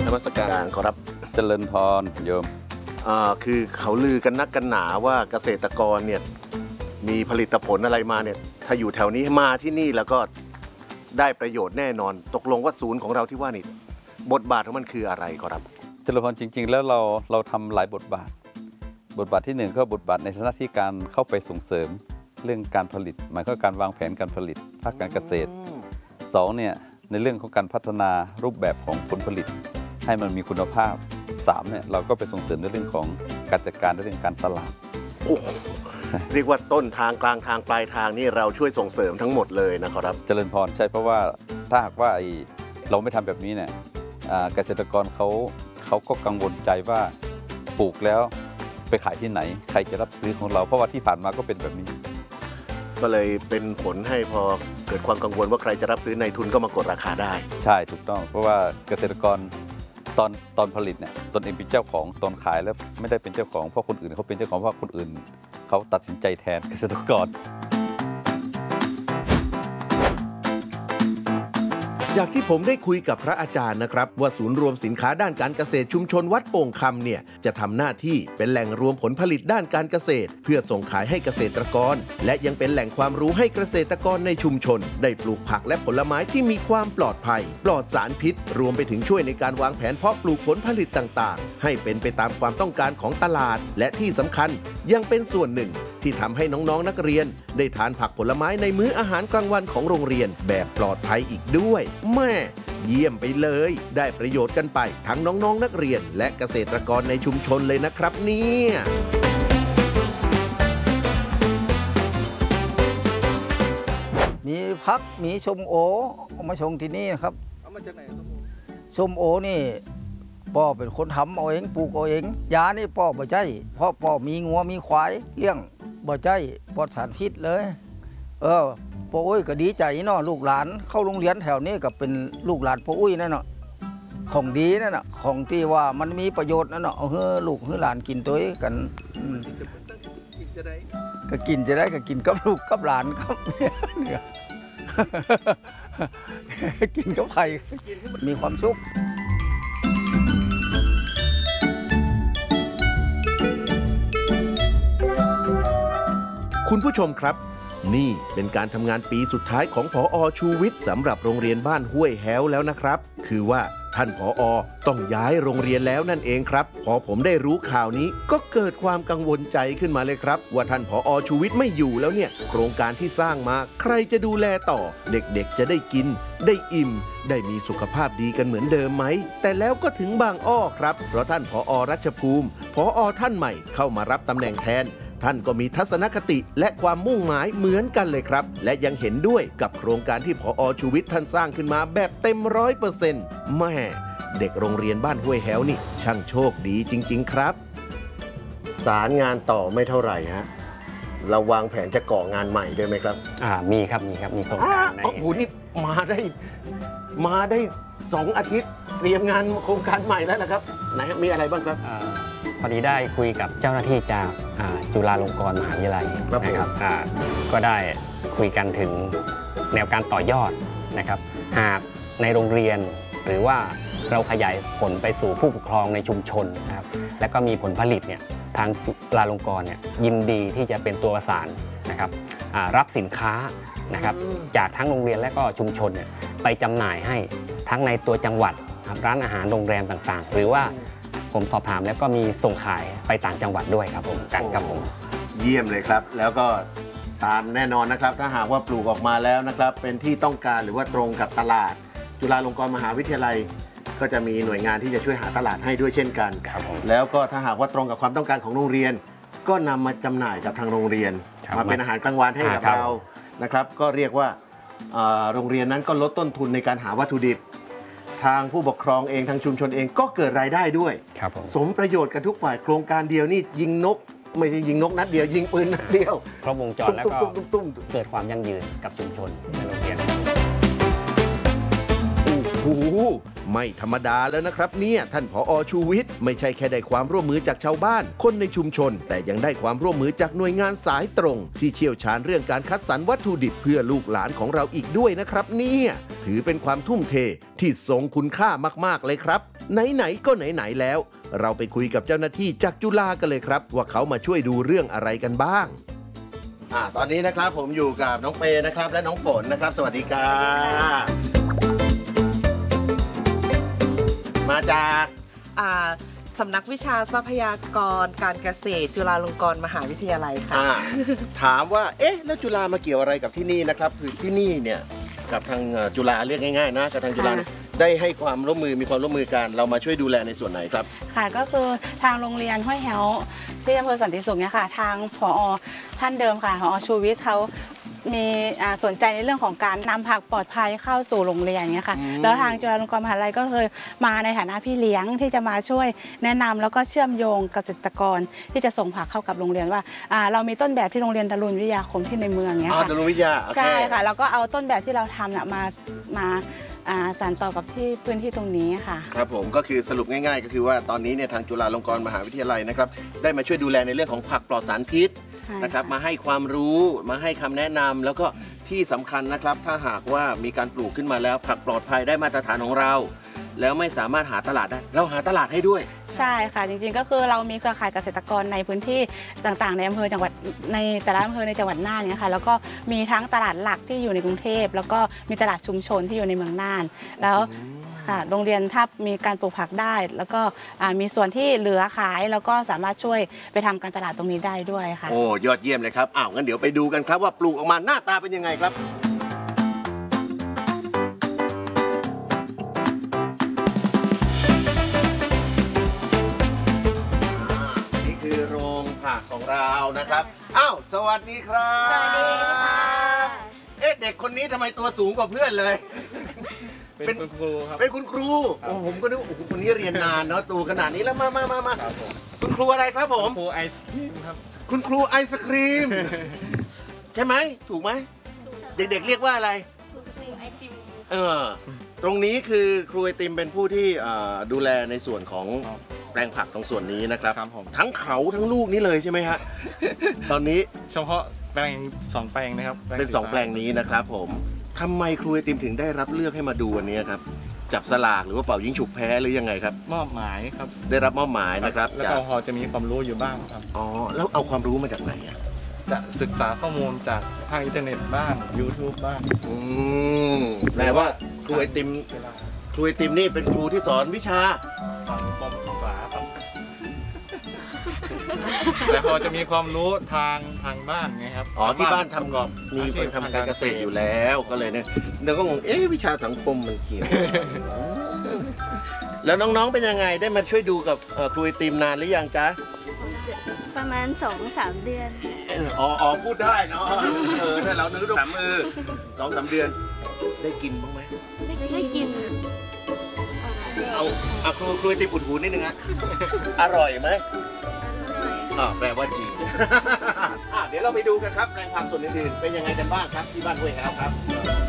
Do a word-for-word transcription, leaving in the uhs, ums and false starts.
มัสการขอรับเจริญพรโยมอ่าคือเขาลือกันนักกันหนาว่าเกษตรกรเนี่ยมีผลิตผลอะไรมาเนี่ยถ้าอยู่แถวนี้มาที่นี่แล้วก็ได้ประโยชน์แน่นอนตกลงว่าศูนย์ของเราที่ว่านี่บทบาทของมันคืออะไรขอรับเจริญพรจริงๆแล้วเราเราทำหลายบทบาทบทบาทที่หนึ่งก็บทบาทในฐานะที่การเข้าไปส่งเสริมเรื่องการผลิตหมายถึงการวางแผนการผลิตภาคการเกษตรสองเนี่ยในเรื่องของการพัฒนารูปแบบของผลผลิตให้มันมีคุณภาพสามเนี่ยเราก็ไปส่งเสริมในเรื่องของการจัดการในเรื่องการตลาดโอ้เรียกว่าต้นทางกลางทางปลายทางนี่เราช่วยส่งเสริมทั้งหมดเลยนะครับเจริญพรใช่เพราะว่าถ้าหากว่าเราไม่ทำแบบนี้เนี่ยเกษตรกรเขาเขาก็กังวลใจว่าปลูกแล้วไปขายที่ไหนใครจะรับซื้อของเราเพราะว่าที่ผ่านมาก็เป็นแบบนี้ก็เลยเป็นผลให้พอเกิดความกังวลว่าใครจะรับซื้อในทุนก็มากดราคาได้ใช่ถูกต้องเพราะว่าเกษตรกรตอนตอนผลิตเนี่ยตนเองเป็นเจ้าของตอนขายแล้วไม่ได้เป็นเจ้าของเพราะคนอื่นเขาเป็นเจ้าของเพราะคนอื่นเขาตัดสินใจแทนเกษตรกรจากที่ผมได้คุยกับพระอาจารย์นะครับว่าศูนย์รวมสินค้าด้านการเกษตรชุมชนวัดโป่งคำเนี่ยจะทำหน้าที่เป็นแหล่งรวมผลผลิตด้านการเกษตรเพื่อส่งขายให้เกษตรกรและยังเป็นแหล่งความรู้ให้เกษตรกรในชุมชนได้ปลูกผักและผลไม้ที่มีความปลอดภัยปลอดสารพิษรวมไปถึงช่วยในการวางแผนเพาะปลูกผลผลิตต่างๆให้เป็นไปตามความต้องการของตลาดและที่สำคัญยังเป็นส่วนหนึ่งที่ทำให้น้องๆนักเรียนได้ทานผักผลไม้ในมื้ออาหารกลางวันของโรงเรียนแบบปลอดภัยอีกด้วยแม่เยี่ยมไปเลยได้ประโยชน์กันไปทั้งน้องๆนักเรียนและเกษตรกรในชุมชนเลยนะครับเนี่ยมีพักมีชมโอเอามาชงที่นี่นะครับเอามาจากไหนชมโอนี่พ่อเป็นคนทำเอาเองปลูกเอาเองยานี่พ่อบ่ใจเพราะพ่อมีงัวมีควายเลี้ยงบ่ใจปลอดสารพิษเลยเออพ่ออุ้ยก็ดีใจเนาะลูกหลานเข้าโรงเรียนแถวนี้ก็เป็นลูกหลานพ่ออุ้ยนั่นเนาะของดีนั่นเนาะของที่ว่ามันมีประโยชน์นั่นเนาะเอาเฮ้อลูกเฮ้อหลานกินตัวกันก็กินจะได้ก็กินกับลูกกับหลานครับเนี่ยกินกับใครมีความสุขคุณผู้ชมครับนี่เป็นการทำงานปีสุดท้ายของผอ.ชูวิทย์สำหรับโรงเรียนบ้านห้วยแฮ้วแล้วนะครับคือว่าท่านผอ.ต้องย้ายโรงเรียนแล้วนั่นเองครับพอผมได้รู้ข่าวนี้ก็เกิดความกังวลใจขึ้นมาเลยครับว่าท่านผอ.ชูวิทย์ไม่อยู่แล้วเนี่ยโครงการที่สร้างมาใครจะดูแลต่อเด็กๆจะได้กินได้อิ่มได้มีสุขภาพดีกันเหมือนเดิมไหมแต่แล้วก็ถึงบางอ้อครับเพราะท่านผอ.รัชภูมิผอ.ท่านใหม่เข้ามารับตำแหน่งแทนท่านก็มีทัศนคติและความมุ่งหมายเหมือนกันเลยครับและยังเห็นด้วยกับโครงการที่ผอ.ชูวิทย์ท่านสร้างขึ้นมาแบบเต็มร้อยเปอร์เซ็นต์แม่เด็กโรงเรียนบ้านห้วยแฮ้วนี่ช่างโชคดีจริงๆครับสารงานต่อไม่เท่าไหร่ฮะเราวางแผนจะก่องานใหม่ด้วยไหมครับอ่ามีครับมีครับมีโครงการในโอ้โหนี่มาได้มาได้สองอาทิตย์เตรียมงานโครงการใหม่แล้วนะครับไหนมีอะไรบ้างครับพอดีได้คุยกับเจ้าหน้าที่จากจุฬาลงกรณ์มหาวิทยาลัยนะครับก็ได้คุยกันถึงแนวการต่อยอดนะครับหากในโรงเรียนหรือว่าเราขยายผลไปสู่ผู้ปกครองในชุมชนนะครับและก็มีผลผลิตเนี่ยทางจุฬาลงกรณ์เนี่ยยินดีที่จะเป็นตัวประสานนะครับรับสินค้านะครับจากทั้งโรงเรียนและก็ชุมชนเนี่ยไปจำหน่ายให้ทั้งในตัวจังหวัดร้านอาหารโรงแรมต่างๆหรือว่าผมสอบถามแล้วก็มีส่งขายไปต่างจังหวัดด้วยครับผมกันครับผมเยี่ยมเลยครับแล้วก็ตามแน่นอนนะครับถ้าหากว่าปลูกออกมาแล้วนะครับเป็นที่ต้องการหรือว่าตรงกับตลาดจุฬาลงกรณ์มหาวิทยาลัยก็จะมีหน่วยงานที่จะช่วยหาตลาดให้ด้วยเช่นกันแล้วก็ถ้าหากว่าตรงกับความต้องการของโรงเรียนก็นำมาจำหน่ายกับทางโรงเรียนมาเป็นอาหารกลางวันให้กับเรานะครับก็เรียกว่าโรงเรียนนั้นก็ลดต้นทุนในการหาวัตถุดิบทางผู้ปกครองเองทางชุมชนเองก็เกิดรายได้ด้วยสมประโยชน์กันทุกฝ่ายโครงการเดียวนี่ยิงนกไม่ใช่ยิงนกนัดเดียวยิงปืนนัดเดียวครบวงจรแล้วก็เกิดความยั่งยืนกับชุมชนในโรงเรียนโอ้โหไม่ธรรมดาแล้วนะครับเนี่ยท่านผอ.ชูวิทย์ไม่ใช่แค่ได้ความร่วมมือจากชาวบ้านคนในชุมชนแต่ยังได้ความร่วมมือจากหน่วยงานสายตรงที่เชี่ยวชาญเรื่องการคัดสรรวัตถุดิบเพื่อลูกหลานของเราอีกด้วยนะครับเนี่ยถือเป็นความทุ่มเทที่ทรงคุณค่ามากๆเลยครับไหนๆก็ไหนๆแล้ว เราไปคุยกับเจ้าหน้าที่จากจุฬากันเลยครับ ว่าเขามาช่วยดูเรื่องอะไรกันบ้างอ่าตอนนี้นะครับผมอยู่กับน้องเปนะครับและน้องฝนนะครับ สวัสดีครับมาจากอ่าสำนักวิชาทรัพยากรการเกษตร จุฬาลงกรณ์มหาวิทยาลัยค่ะอ่าถามว่าเอ๊ะแล้วจุฬามาเกี่ยวอะไรกับที่นี่นะครับคือที่นี่เนี่ยกับทางเอ่อจุฬาเรียกง่ายๆนะกับทางจุฬาเนี่ยได้ให้ความร่วมมือมีความร่วมมือกันเรามาช่วยดูแลในส่วนไหนครับค่ะก็คือทางโรงเรียนห้วยแฮวที่อำเภอสันติสุขเนี่ยค่ะทางผอท่านเดิมค่ะผอชูวิทย์เขามีอ่าสนใจในเรื่องของการนำผักปลอดภัยเข้าสู่โรงเรียนเนี่ยค่ะอืมแล้วทางจุฬาลงกรณ์มหาวิทยาลัยก็เคยมาในฐานะพี่เลี้ยงที่จะมาช่วยแนะนำแล้วก็เชื่อมโยงเกษตรกรที่จะส่งผักเข้ากับโรงเรียนว่าอ่าเรามีต้นแบบที่โรงเรียนดารุณวิทยาคมที่ในเมืองเนี่ยอ๋อค่ะดารุณวิทยาโอเคใช่ค่ะแล้วก็เอาต้นแบบที่เราทำน่ะมามาอ่าสานต่อกับที่พื้นที่ตรงนี้ค่ะครับผมก็คือสรุปง่ายๆ ก็คือว่าตอนนี้เนี่ยทางจุฬาลงกรณ์มหาวิทยาลัยนะครับได้มาช่วยดูแลในเรื่องของผักปลอดสารพิษใช่นะครับค่ะมาให้ความรู้มาให้คำแนะนำแล้วก็ที่สำคัญนะครับ ถ้าหากว่ามีการปลูกขึ้นมาแล้วผักปลอดภัยได้มาตรฐานของเรา แล้วไม่สามารถหาตลาดได้ เราหาตลาดให้ด้วยใช่ค่ะจริงๆก็คือเรามีเครือข่ายเกษตรกรในพื้นที่ต่างๆ ในอำเภอจังหวัดในแต่ละอำเภอในจังหวัดน่านเนี่ยค่ะแล้วก็มีทั้งตลาดหลักที่อยู่ในกรุงเทพแล้วก็มีตลาดชุมชนที่อยู่ในเมืองน่าน แล้วค่ะโรงเรียนถ้ามีการปลูกผักได้ แล้วก็อ่ามีส่วนที่เหลือขายแล้วก็สามารถช่วยไปทำการตลาดตรงนี้ได้ด้วยค่ะโอ้ยอดเยี่ยมเลยครับอ้าวงั้นเดี๋ยวไปดูกันครับว่าปลูกออกมาหน้าตาเป็นยังไงครับนี่คือโรงผักของเรานะครับอ้าวสวัสดีครับสวัสดีค่ะเอ๊ะเด็กคนนี้ทำไมตัวสูงกว่าเพื่อนเลยเป็นคุณครูครับเป็นคุณครูโอ้ผมก็นึกว่าโอ้โหคนนี้เรียนนานเนาะตัวขนาดนี้แล้วมามามามาครับผมคุณครูอะไรครับผมครูไอศครีมครับคุณครูไอศครีม ใช่ไหมถูกไหมเด็กๆเรียกว่าอะไรเออตรงนี้คือครูไอติมเป็นผู้ที่เอ่อดูแลในส่วนของครับแปลงผักตรงส่วนนี้นะครับครับผมทั้งเขาทั้งลูกนี้เลยใช่ไหมฮะ ตอนนี้เฉพาะแปลงสองแปลงนะครับเป็นสองแปลงนี้นะครับผมทำไมครูไอติมถึงได้รับเลือกให้มาดูวันนี้ครับจับสลากหรือว่าเป่ายิงฉุบแพ้หรือยังไงครับมอบหมายครับได้รับมอบหมายนะครับแล้วจากก็พอจะมีความรู้อยู่บ้างครับอ๋อแล้วเอาความรู้มาจากไหนอ่ะจะศึกษาข้อมูลจากทางอินเทอร์เน็ตบ้าง YouTube บ้างอืมแปลว่าครูไอติมเวลาครูไอติมนี่เป็นครูที่สอนวิชาฟังปมศึกษาครับ แต่พอจะมีความรู้ทางทางบ้านไงครับอ๋อที่บ้านทประกอบำมีคนทำการเกษตรอยู่แล้วแล้วก็เลยเนี่ยเราก็งงเอ๊ะวิชาสังคมมันเกี่ยว แล้วน้องๆเป็นยังไงได้มาช่วยดูกับเอ่อครูไอติมนานหรือยังจ๊ะประมาณสองสามเดือนอ๋ออ๋อพูดได้เนาะเออถ้าเรานึกดูสามมือสองสามเดือน ได้กินบ้างไหมได้กินเอาเอาครูครูไอติมอุดหูนิดนึงฮะอร่อยไหมอ่าแปลว่าจริง อ่ะเดี๋ยวเราไปดูกันครับแปลงผักส่วนอื่นๆเป็นยังไงกันบ้างครับที่บ้านห้วยแฮวครับ